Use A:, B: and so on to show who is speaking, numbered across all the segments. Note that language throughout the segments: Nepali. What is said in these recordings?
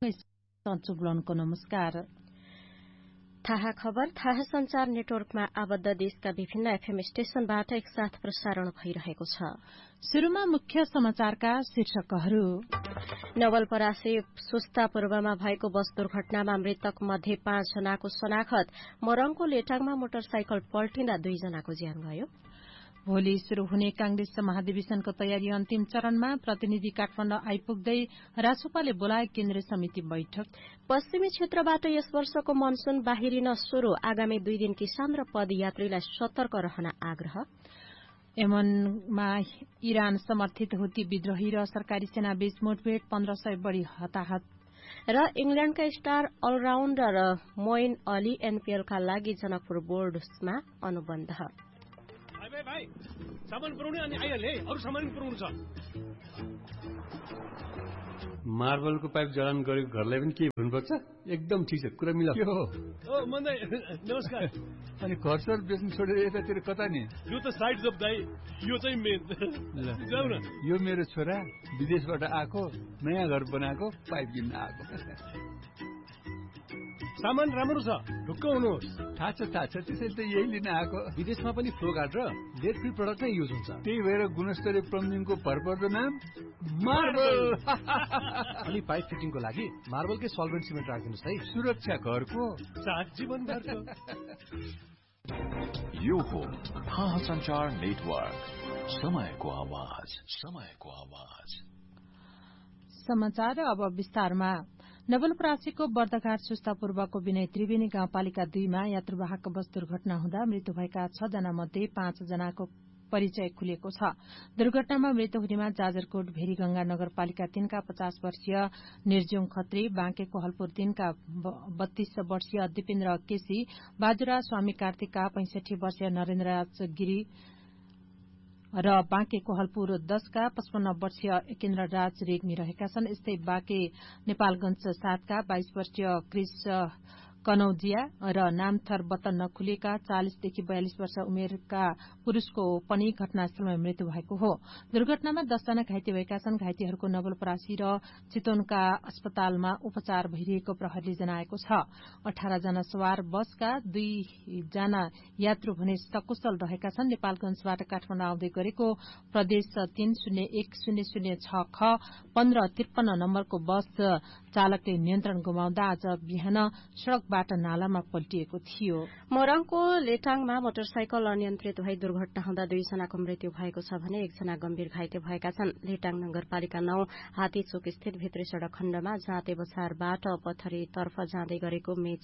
A: सञ्चुग्लनको नमस्कार।
B: थाहा खबर थाहा संचार नेटवर्कमा आबद्ध देशका विभिन्न एफएम स्टेशनबाट एकसाथ प्रसारण भइरहेको छ।
A: शुरूमा मुख्य समाचारका शीर्षकहरू।
B: नवलपरासी सुस्ता पूर्वमा भएको बस दुर्घटनामा मृतक मध्ये 5 जनाको शनाखत। मोरङको लेटाङमा मोटरसाइकल पल्टिँदा 2 जनाको ज्यान गयो।
A: भोलि शुरू हुने कांग्रेस महाधिवेशनको तयारी अन्तिम चरणमा। प्रतिनिधि काठमाडौँ आइपुग्दै रासोपाले बोलाए केन्द्रीय समिति बैठक।
B: पश्चिमी क्षेत्रबाट यस वर्षको मनसून बाहिरिन शुरू। आगामी 2 दिन किसान र पदयात्रीलाई सतर्क रहन आग्रह।
A: यमनमा इरान समर्थित हुती विद्रोही र सरकारी सेना बीच मुठभेड़, 1500 बढ़ी हताहत।
B: र इंग्ल्याण्डका स्टार अलराउण्डर मोइन अली एनपीएलका लागि जनकपुर बोर्ड्समा अनुबन्ध।
C: भाइ सामान पुर्याउने अनि आइहाल्ने अरु सामान पुर्याउनु छ।
D: मार्बलको पाइप जडान गरेको घरलाई पनि के भन्नुपर्छ? एकदम ठिक छ, कुरा मिला।
C: के हो? ओ मन्दै नमस्कार।
E: अनि घर सर बेच्नु छोडेर यतातिर कता नि?
C: यो त साइड जब दाइ, यो चाहिँ मेन। जाऊ न।
E: यो मेरो छोरा विदेशबाट आएको, नयाँ घर बनाएको, पाइप किन्न आएको।
C: सामान राम्रो छ, ढुक्क हुनुहोस्।
E: थाहा छ त्यसैले त यही लिन आएको।
C: विदेशमा पनि फ्लो गार्ड र लेड फ्री प्रोडक्ट नै युज हुन्छ।
E: त्यही भएर गुणस्तरीय प्लम्बिङको भरपर्दो नाम मार्बल।
C: अनि पाइप फिटिङको लागि मार्बलकै सल्भेन्ट सिमेन्ट राखिदिनुहोस् है।
E: सुरक्षा घरको
C: साथ जीवनभरको।
F: यो हो थाहा संचार नेटवर्क, समयको आवाज, समयको आवाज।
A: समाचार अब विस्तारमा। नवलपरासीको बर्दघाट सुस्ता पूर्वको विनय त्रिवेणी गाउँपालिका 2 मा यात्रुवाहक बस दुर्घटना हुँदा मृत्यु भएका 6 जना मध्ये 5 जनाको परिचय खुलेको छ। दुर्घटनामा मृत्यु हुनेमा जाजरकोट भेरीगंगा नगरपालिका 3 का 50 वर्षीय निर्ज्योङ खत्री, बाँकेको हलपुर 3 का 32 वर्षीय दिपेन्द्र केसी, बाजुरा स्वामी कार्तिकका 65 वर्षीय नरेन्द्रराज गिरी र बाँकेको हलपुर 10 का 55 वर्षीय एकेन्द्र राज रेग्मी रहेका छन्। यस्तै बाँके नेपालगंज 7 का 22 वर्षीय क्रिस कनौजिया र नामथर बत्तन नखुलेका 40 देखि 42 वर्ष उमेरका पुरूषको पनि घटनास्थलमा मृत्यु भएको हो। दुर्घटनामा 10 जना घाइते भएका छन्। घाइतेहरूको नवलपरासी र चितवनका अस्पतालमा उपचार भइरहेको प्रहरीले जनाएको छ। 18 जना सवार बसका 2 जना यात्रु भने सकुशल रहेका छन्। नेपालगंजबाट काठमाडौँ आउँदै गरेको प्रदेश 301006 ख 1553 नम्बरको बस चालकले नियन्त्रण गुमाउँदा आज बिहान सड़कबाट नालामा पल्टिएको थियो।
B: मोरङको लेटाङमा मोटरसाइकल अनियन्त्रित भई दुर्घटना हुँदा 2 जनाको मृत्यु भएको छ भने 1 जना गम्भीर घाइते भएका छन्। लेटाङ नगरपालिका 9 हात्तीचोक स्थित भित्री सड़क खण्डमा जाँते बजारबाट पथरीतर्फ जाँदै गरेको मे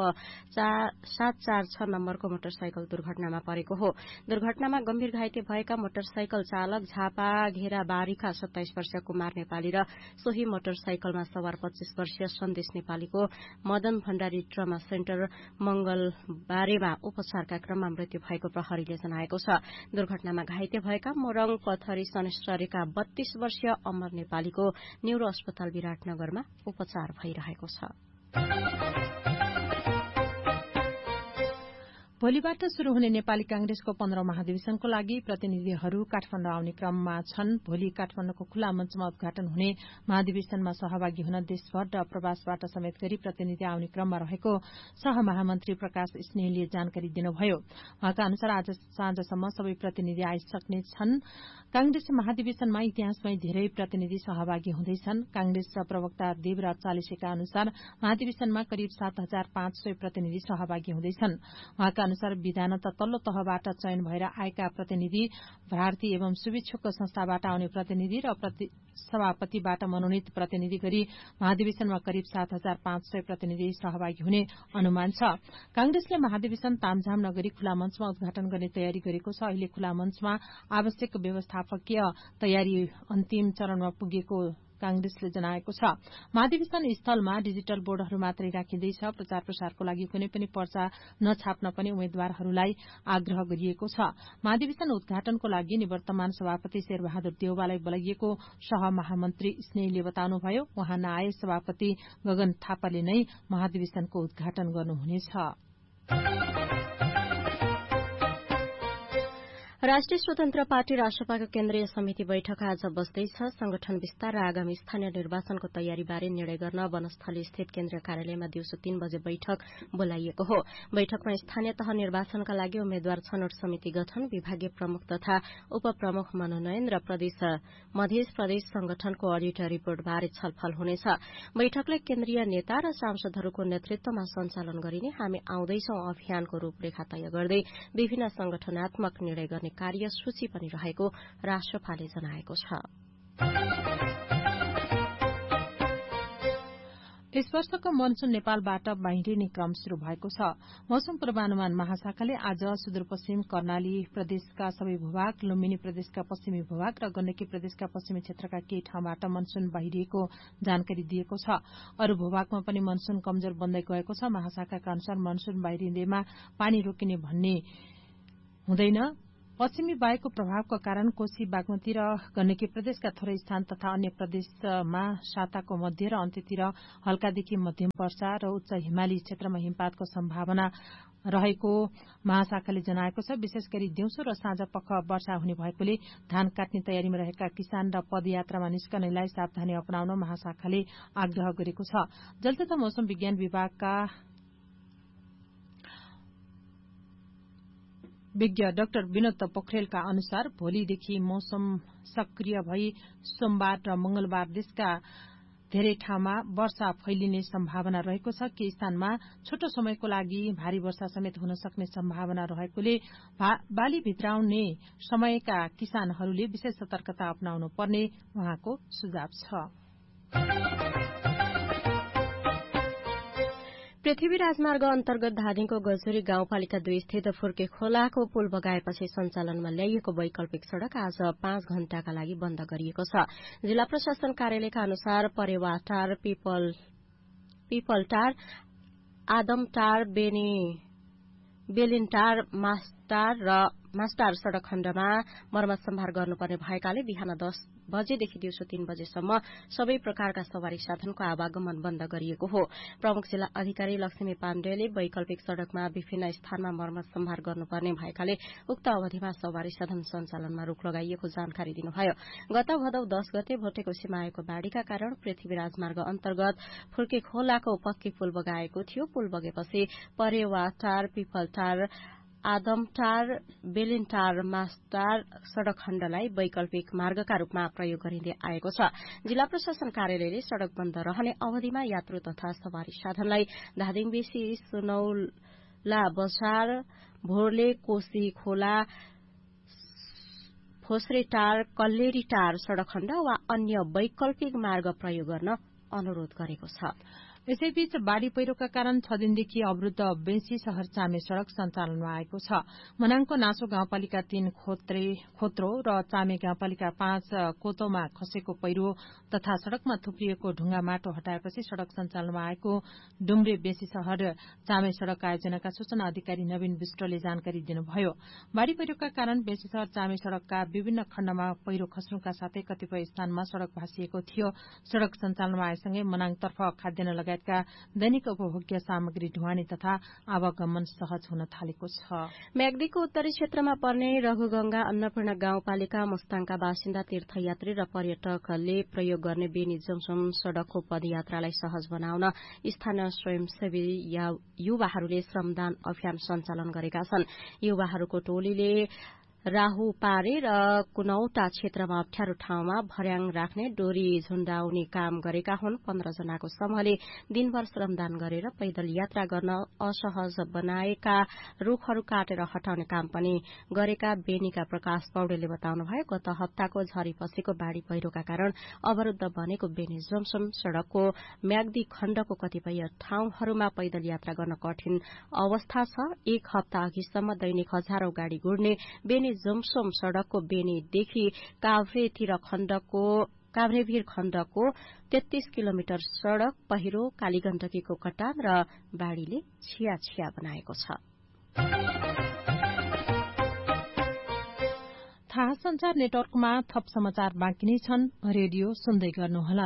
B: 746 नम्बरको मोटरसाइकल दुर्घटनामा परेको हो। दुर्घटनामा गम्भीर घाइते भएका मोटरसाइकल चालक झापा घेराबारीका 27 वर्षीय कुमार नेपाली र सोही मोटरसाइकलमा सवार 25 वर्षीय सन्देश नेपालीको मदन भण्डारी ट्रमा सेन्टर मंगलबारेमा उपचारका क्रममा मृत्यु भएको प्रहरीले जनाएको छ। दुर्घटनामा घाइते भएका मोरङ पथरी सनेश्वरीका 32 वर्षीय अमर नेपालीको न्यूरो अस्पताल विराटनगरमा उपचार भइरहेको छ।
A: भोलिबाट शुरू हुने नेपाली कांग्रेसको 15औं महाधिवेशनको लागि प्रतिनिधिहरू काठमाडौँ आउने क्रममा छन्। भोलि काठमाडौँको खुल्ला मञ्चमा उद्घाटन हुने महाधिवेशनमा सहभागी हुन देशभर र प्रवासबाट समेत गरी प्रतिनिधि आउने क्रममा रहेको सहमहामन्त्री प्रकाश स्नेहलले जानकारी दिनुभयो। उहाँका अनुसार आज साँझसम्म सबै प्रतिनिधि आइसक्ने छन्। कांग्रेस महाधिवेशनमा इतिहासमै धेरै प्रतिनिधि सहभागी हुँदैछन्। कांग्रेस प्रवक्ता देवराज चालिसेका अनुसार महाधिवेशनमा करिब 7500 प्रतिनिधि सहभागी हुँदैछन्। उहाँका अनुसार विधानत तल्लो तहबाट चयन भएर आएका प्रतिनिधि, प्रार्थी एवं शुभेच्छुक संस्थाबाट आउने प्रतिनिधि र सभापतिबाट मनोनित प्रतिनिधि गरी महाधिवेशनमा करिब 7500 प्रतिनिधि सहभागी हुने अनुमान छ। कांग्रेसले महाधिवेशन तामझाम नगरी खुला मञ्चमा उद्घाटन गर्ने तयारी गरेको छ। अहिले खुला मञ्चमा आवश्यक व्यवस्थापकीय तयारी अन्तिम चरणमा पुगेको कांग्रेसले जनाएको छ। महाधिवेशन स्थलमा डिजिटल बोर्डहरू मात्रै राखिँदैछ। प्रचार प्रसारको लागि कुनै पनि पर्चा नछाप्न पनि उम्मेद्वारहरूलाई आग्रह गरिएको छ। महाधिवेशन उद्घाटनको लागि निवर्तमान सभापति शेरबहादुर देउवालाई बोलाइएको सहमहामन्त्री स्नेहले बताउनुभयो। उहाँ नआए सभापति गगन थापाले नै महाधिवेशनको उद्घाटन गर्नुहुनेछ।
B: राष्ट्रिय स्वतन्त्र पार्टी राष्ट्रपाको केन्द्रीय समिति बैठक आज बस्दैछ। संगठन विस्तार र आगामी स्थानीय निर्वाचनको तयारीबारे निर्णय गर्न वनस्थली स्थित केन्द्रीय कार्यालयमा दिउँसो 3 बजे बैठक बोलाइएको हो। बैठकमा स्थानीय तह निर्वाचनका लागि उम्मेद्वार छनौट समिति गठन, विभागीय प्रमुख तथा उपप्रमुख मनोनयन र मध्य प्रदेश संगठनको अडिट रिपोर्टबारे छलफल हुनेछ। बैठकले केन्द्रीय नेता र सांसदहरूको नेतृत्वमा सञ्चालन गरिने हामी आउँदैछौं अभियानको रूपरेखा तय गर्दै विभिन्न संगठनात्मक निर्णय गर्ने कार्यसूची पनि रहेको राष्ट्रपाले जनाएको छ।
A: यस वर्षको मनसून नेपालबाट बाहिरिने क्रम शुरू भएको छ। मौसम पूर्वानुमान महाशाखाले आज सुदूरपश्चिम कर्णाली प्रदेशका सबै भूभाग, लुम्बिनी प्रदेशका पश्चिमी भूभाग र गण्डकी प्रदेशका पश्चिमी क्षेत्रका केही ठाउँबाट मनसून बाहिरिएको जानकारी दिएको छ। अरू भूभागमा पनि मनसून कमजोर बन्दै गएको छ। महाशाखाका अनुसार मनसून बाहिरिँदैमा पानी रोकिने भन्ने हुँदैन। पश्चिमी वायुको प्रभावको कारण कोशी, बागमती र गण्डकी प्रदेशका थोरै स्थान तथा अन्य प्रदेशमा साताको मध्य र अन्त्यतिर हल्कादेखि मध्यम वर्षा र उच्च हिमाली क्षेत्रमा हिमपातको सम्भावना रहेको महाशाखाले जनाएको छ। विशेष गरी दिउँसो र साँझ पख वर्षा हुने भएकोले धान काट्ने तयारीमा रहेका किसान र पदयात्रामा निस्कनेलाई सावधानी अपनाउन महाशाखाले आग्रह गरेको छ। जल तथा मौसम विज्ञान विभागका विज्ञ डाक्टर विनोद पोखरेलका अनुसार भोलिदेखि मौसम सक्रिय भई सोमबार र मंगलबार देशका धेरै ठाउँमा वर्षा फैलिने सम्भावना रहेको छ। केही स्थानमा छोटो समयको लागि भारी वर्षा समेत हुन सक्ने सम्भावना रहेकोले बाली भित्राउने समयका किसानहरूले विशेष सतर्कता अपनाउनु पर्ने उहाँको सुझाव छ।
B: पृथ्वी राजमार्ग अन्तर्गत धादिङको गजुरी गाउँपालिका 2 स्थित फुर्के खोलाको पुल बगाएपछि सञ्चालनमा ल्याइएको वैकल्पिक सड़क आज 5 घण्टाका लागि बन्द गरिएको छ। जिल्ला प्रशासन कार्यालयका अनुसार परेवाटार, पिपलटार, आदमटार, बेलिनटार, मास्टार सड़क खण्डमा मर्मत सम्भार गर्नुपर्ने भएकाले बिहान 10 बजेदेखि दिउँसो 3 बजेसम्म सबै प्रकारका सवारी साधनको आवागमन बन्द गरिएको हो। प्रमुख जिल्ला अधिकारी लक्ष्मी पाण्डेले वैकल्पिक सड़कमा विभिन्न स्थानमा मर्मत सम्भार गर्नुपर्ने भएकाले उक्त अवधिमा सवारी साधन सञ्चालनमा रोक लगाइएको जानकारी दिनुभयो। गत भदौ 10 गते भोटेकोशीमा आएको बाढ़ीका कारण पृथ्वी राजमार्ग अन्तर्गत फुर्के खोलाको पक्की पुल बगाएको थियो। पुल बगेपछि परेवाटार, पिपलटार, आदमटार, बेलिनटार, मास्टार सड़क खण्डलाई वैकल्पिक मार्गका रूपमा प्रयोग गरिँदै आएको छ। जिल्ला प्रशासन कार्यालयले सड़क बन्द रहने अवधिमा यात्रु तथा सवारी साधनलाई धादिङबेसी, सुनौला बजार, भोरले, कोशी खोला, फोस्रेटार, कल्लेरीटार सड़क खण्ड वा अन्य वैकल्पिक मार्ग प्रयोग गर्न अनुरोध गरेको छ।
A: यसैबीच बाढ़ी पहिरोका कारण 6 दिनदेखि अवरूद्ध बेंसी शहर चामे सड़क सञ्चालनमा आएको छ। मनाङको नासो गाउँपालिका 3 खोत्रो र चामे गाउँपालिका 5 कोतोमा खसेको पहिरो तथा सड़कमा थुप्रिएको ढुङ्गा माटो हटाएपछि सड़क सञ्चालनमा आएको डुम्रे बेंसी शहर चामे सड़क आयोजनाका सूचना अधिकारी नवीन विष्टले जानकारी दिनुभयो। बाढ़ी पहिरोका कारण बेंसी शहर चामे सड़कका विभिन्न खण्डमा पहिरो खस्नुका साथै कतिपय स्थानमा सड़क भाँसिएको थियो। सड़क सञ्चालनमा आएसँगै मनाङतर्फ खाद्यान्न लगायतका दैनिक उपभोग्य सामग्री ढुवानी तथा आवागमन सहज हुन थालेको छ।
B: म्याग्दीको उत्तरी क्षेत्रमा पर्ने रघुगंगा अन्नपूर्ण गाउँपालिका मुस्ताङका बासिन्दा, तीर्थयात्री र पर्यटकले प्रयोग गर्ने बेनी जमसम सड़कको पदयात्रालाई सहज बनाउन स्थानीय स्वयंसेवी युवाहरूले श्रमदान अभियान सञ्चालन गरेका छन्। युवाहरूको टोलीले राहु पारे र कुनौटा क्षेत्रमा अप्ठ्यारो ठाउँमा भर्याङ राख्ने डोरी झुण्डाउने काम गरेका हुन्। 15 जनाको समूहले दिनभर श्रमदान गरेर पैदल यात्रा गर्न असहज बनाएका रूखहरू काटेर हटाउने काम पनि गरेका बेनीका प्रकाश पौडेलले बताउनुभयो। गत हप्ताको झरीपछिको बाढ़ी पहिरोका कारण अवरूद्ध बनेको बेनी जमसम सड़कको म्याग्दी खण्डको कतिपय ठाउँहरूमा पैदल यात्रा गर्न कठिन अवस्था छ। 1 हप्ता अघिसम्म दैनिक हजारौं गाड़ी गुड्ने बेनी जमसम सड़कको बेनीदेखि काभ्रेभिर खण्डको 33 किलोमिटर सड़क पहिरो, कालीगण्डकीको कटान र बाढ़ीले छिया बनाएको छ।
A: थाहा संचार नेटवर्कमा थप समाचार बाँकी नै छन्। रेडियो सुन्दै गर्नुहोला।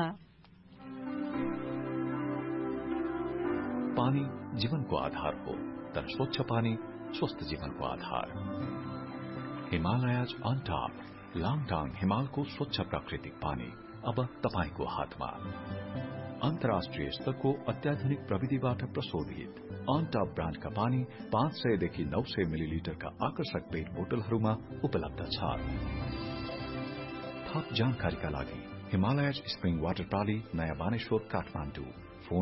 F: पानी जीवनको आधार हो, तर स्वच्छ पानी स्वस्थ जीवनको आधार। हिमालयज अन टप, लाङटाङ हिमालको स्वच्छ प्राकृतिक पानी अब तपाईको हातमा। अन्तर्राष्ट्रिय स्तरको अत्याधुनिक प्रविधिबाट प्रशोधित अन टप ब्रान्डका पानी 500 देखि 900 मिलिलिटरका आकर्षक पेट बोतलहरूमा उपलब्ध छ। थप जानकारीका लागि हिमालयज स्प्रिङ वाटर प्रणाली, नयाँ बानेश्वर, काठमाडौँ। फोन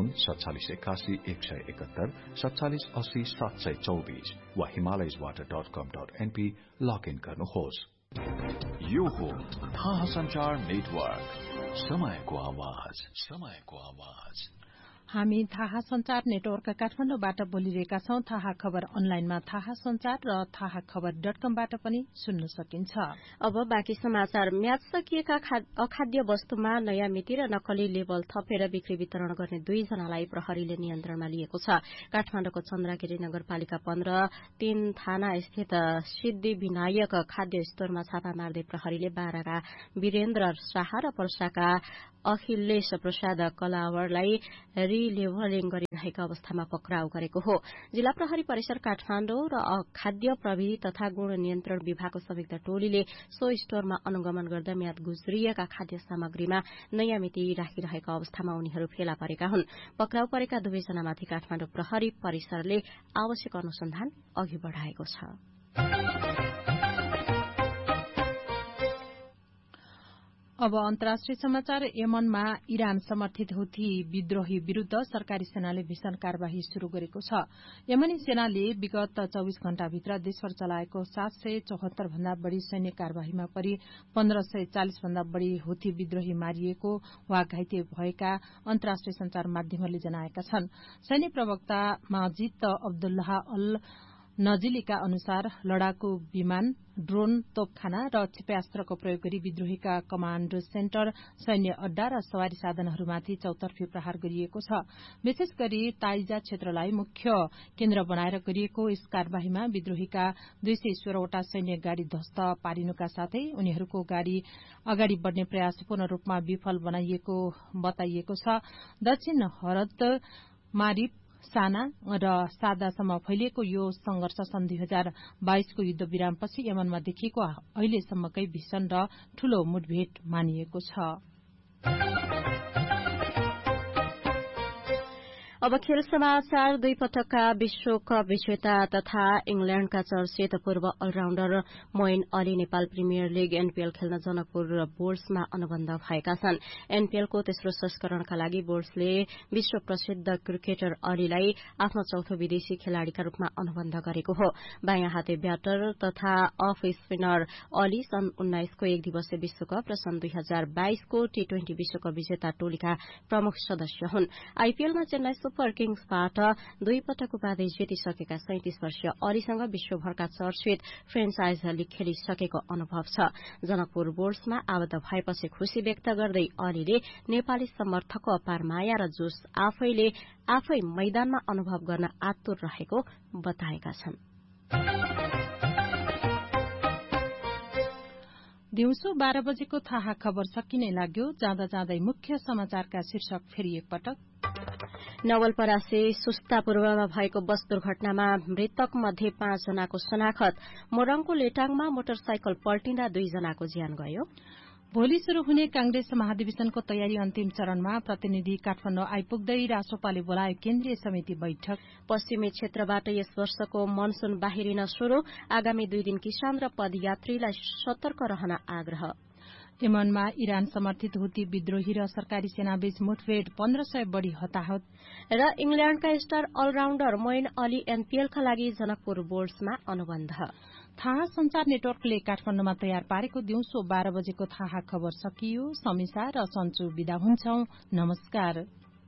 F: 4781 171 4780 724 वा himalayaswater.com.np लगइन गर्नुहोस्। यो हो थाहा संचार नेटवर्क, समयको आवाज, समयको आवाज।
A: हामी थाहा संचार नेटवर्क काठमाडौँबाट बोलिरहेका छौं। थाहा खबर अनलाइनमा थाहा संचार र थाहा खबर.com-बाट पनि सुन्न सकिन्छ।
B: अब बाँकी समाचार। म्याद सकिएका अखाद्य वस्तुमा नयाँ मिति र नक्कली लेबल थपेर बिक्री वितरण गर्ने 2 जनालाई प्रहरीले नियन्त्रणमा लिएको छ। काठमाडौँको चन्द्रगिरी नगरपालिका 15 3 थाना स्थित सिद्धि विनायक खाद्य स्टोरमा छापा मार्दै प्रहरीले बाराका वीरेन्द्र शाह र पर्साका अखिलेश प्रसाद कलावरलाई रिलेबलिङ गरिरहेका अवस्थामा पक्राउ गरेको हो। जिल्ला प्रहरी परिसर काठमाडौँ र खाद्य प्रविधि तथा गुण नियन्त्रण विभागको संयुक्त टोलीले सो स्टोरमा अनुगमन गर्दा म्याद गुज्रिएका खाद्य सामग्रीमा नयाँ मिति राखिरहेका अवस्थामा उनीहरू फेला परेका हुन्। पक्राउ परेका 2 जनामाथि काठमाडौँ प्रहरी परिसरले आवश्यक अनुसन्धान अघि बढ़ाएको छ।
A: अब अन्तर्राष्ट्रिय समाचार। यमनमा इरान समर्थित हुथी विद्रोही विरूद्ध सरकारी सेनाले भीषण कार्यवाही शुरू गरेको छ। यमनी सेनाले विगत 24 घण्टाभित्र देशभर चलाएको 774 भन्दा बढ़ी सैन्य कार्यवाहीमा परि 1540 भन्दा बढ़ी हुथी विद्रोही मारिएको वा घाइते भएका अन्तर्राष्ट्रिय संचार माध्यमहरूले जनाएका छन्। सैन्य प्रवक्ता माजिद अब्दुल्लाह अल नजिलीका अनुसार लडाकू विमान, ड्रोन, तोपखाना र क्षेप्यास्त्रको प्रयोग गरी विद्रोहीका कमाण्ड सेन्टर, सैन्य अड्डा र सवारी साधनहरूमाथि चौतर्फी प्रहार गरिएको छ। विशेष गरी ताइजा क्षेत्रलाई मुख्य केन्द्र बनाएर गरिएको यस कार्यवाहीमा विद्रोहीका 216 वटा सैन्य गाड़ी ध्वस्त पारिनुका साथै उनीहरूको गाड़ी अगाडि बढ़ने प्रयास पूर्ण रूपमा विफल बनाइएको बताइएको छ। दक्षिण हरद, मारिब, साना र सादासम्म फैलिएको यो संघर्ष सन् 2022 को युद्ध विरामपछि यमनमा देखिएको अहिलेसम्मकै भीषण र ठूलो मुठभेड़ मानिएको छ।
B: अब खेल समाचार। 2 पटकका विश्वकप विजेता तथा इंग्ल्याण्डका चर्चित पूर्व अलराउण्डर Moin Ali Nepal premier league NPL खेल्न जनकपुर बोर्ड्समा अनुबन्ध भएका छन्। एनपीएलको तेस्रो संस्करणका लागि बोर्ड्सले विश्व प्रसिद्ध क्रिकेटर अलीलाई आफ्नो चौथो विदेशी खेलाड़ीका रूपमा अनुबन्ध गरेको हो। बायाँ हाते ब्याटर तथा अफ स्पिनर अली सन् 19 को एक दिवसीय विश्वकप र सन् 2022 को टी20 विश्वकप विजेता टोलीका प्रमुख सदस्य हुन्। आईपीएलमा चेन्नई सुपर किङ्सबाट 2 पटक उपाधि जितिसकेका 37 वर्षीय अलीसँग विश्वभरका चर्चित फ्रेन्चाइज लीग खेलिसकेको अनुभव छ। जनकपुर बोर्ड्समा आबद्ध भएपछि खुशी व्यक्त गर्दै अलीले नेपाली समर्थकको अपार माया र जोश आफै मैदानमा अनुभव गर्न आतुर रहेको बताएका छन्।
A: दिउँसो 12 बजेको थाहा खबर सकिने लाग्यो। जाँदा जाँदै मुख्य समाचारका शीर्षक फेरि एकपटक।
B: नवलपरासी सुस्ता पूर्वमा भएको बस दुर्घटनामा मृतक मध्ये 5 जनाको शनाखत। मोरङको लेटाङमा मोटरसाइकल पल्टिँदा 2 जनाको ज्यान गयो। भोलि शुरू हुने कांग्रेस महाधिवेशनको तयारी अन्तिम चरणमा। प्रतिनिधि काठमाडौँ आइपुग्दै रासोपाले बोलायो केन्द्रीय समिति बैठक। पश्चिमी क्षेत्रबाट यस वर्षको मनसून बाहिरिन शुरू। आगामी 2 दिन किसान र पदयात्रीलाई सतर्क रहन आग्रह। यमनमा इरान समर्थित हुती विद्रोही र सरकारी सेनाबीच मुठभेड़, 1500 बढ़ी हताहत। र इंग्ल्याण्डका स्टार अलराउण्डर मोइन अली एनपीएलका लागि जनकपुर बोर्ड्समा अनुबन्ध। थाहा संचार नेटवर्कले काठमाडौँमा तयार पारेको दिउँसो 12 बजेको थाहा खबर सकियो। समीसा र सन्चु बिदा हुन्छौं। नमस्कार।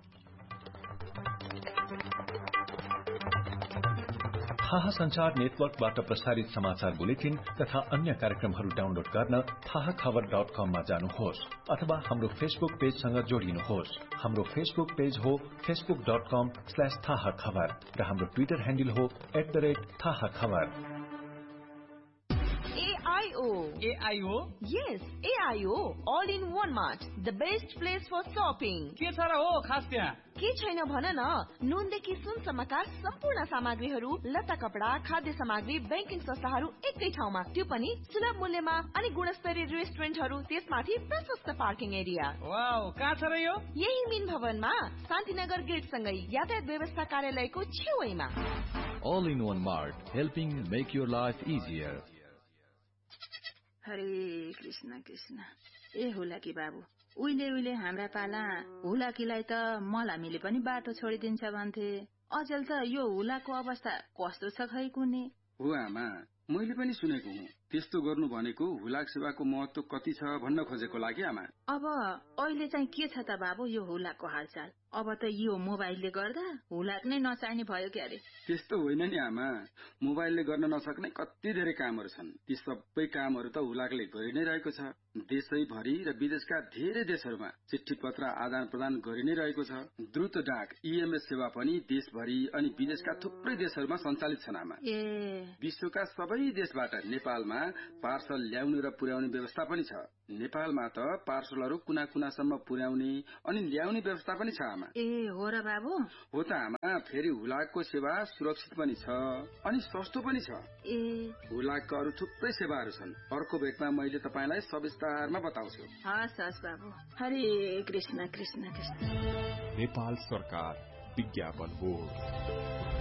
F: थाहा संचार नेटवर्कबाट प्रसारित समाचार बुलेटिन तथा अन्य कार्यक्रमहरू डाउनलोड गर्न थाहाखबर.com मा जानुहोस् अथवा हाम्रो फेसबुक पेजसँग जोडिनुहोस्। हाम्रो फेसबुक पेज हो facebook.com/थाहाखबर र हाम्रो ट्विटर ह्यान्डल हो @थाहाखबर।
G: AIO?
H: Yes, AIO. All in one mart. The best place for shopping.
G: के छ र हो खास त्यहाँ?
H: के छैन भन न, नुनदेखि सुनसम्मका सम्पूर्ण सामग्रीहरू, लत्ता कपडा, खाद्य सामग्री, बैंकिङ संस्थाहरू एकै ठाउँमा, त्यो पनि सुलभ मूल्यमा अनि गुणस्तरीय रेस्टुरेन्टहरू, त्यसमाथि प्रशस्त पार्किङ एरिया।
G: वाउ, कहाँ छ र यो?
H: यही मिन भवनमा शान्तिनगर गेट सँगै यातायात व्यवस्था कार्यालयको छेउमा।
F: All in one mart, helping make your life easier.
I: हरे कृष्ण कृष्ण। ए हुलाकी बाबु, उहिले हाम्रा पाला हुलाकीलाई त मलामीले पनि बाटो छोडिदिन्छ भन्थे, अचेल त यो हुलाको अवस्था कस्तो छ खै कुने?
J: हो आमा, मैले पनि सुनेको हुँ। त्यस्तो गर्नु भनेको हुलाक सेवाको महत्व कति छ भन्न खोजेको लागि आमा।
I: अब अहिले चाहिँ के छ त बाबु यो हुलाकको हालचाल? अब त यो मोबाइलले गर्दा हुलाक नै नचाहिने भयो के अरे?
J: त्यस्तो होइन नि आमा, मोबाइलले गर्न नसक्ने कति धेरै कामहरू छन्। ती सबै कामहरू त हुलाकले गरि नै रहेको छ। देशैभरि र विदेशका धेरै देशहरूमा चिठी पत्र आदान प्रदान गरि नै रहेको छ। द्रुत डाक EMS सेवा पनि देशभरि अनि विदेशका थुप्रै देशहरूमा सञ्चालित छन् आमा। विश्वका सबै देशबाट नेपालमा पार्सल ल्याउने र पुर्याउने व्यवस्था पनि छ। नेपालमा त पार्सलहरू कुना कुनासम्म पुर्याउने अनि ल्याउने व्यवस्था पनि छ आमा।
I: हो र बाबु?
J: हो त आमा, फेरि हुलाकको सेवा सुरक्षित पनि छ अनि सस्तो पनि छ। हुलाकका अरू थुप्रै सेवाहरू छन्। अर्को भेटमा मैले तपाईलाई सविस्तारमा बताउँछु।
I: हस् बाबु। हरे कृष्ण कृष्ण कृष्ण।
F: नेपाल सरकार विज्ञापन बोर्ड।